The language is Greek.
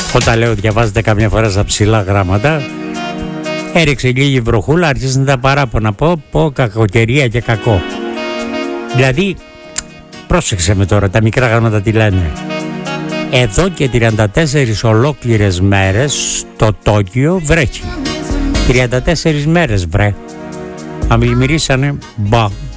Όταν λέω διαβάζετε καμιά φορά στα ψηλά γράμματα, έριξε λίγη βροχούλα, άρχισαν τα παράπονα. Πω κακοκαιρία και κακό. Δηλαδή, πρόσεξε με τώρα, τα μικρά γράμματα τι λένε. Εδώ και 34 ολόκληρες μέρες στο Τόκιο βρέχει. 34 μέρες βρε. Αμιλημυρίσανε, μπα,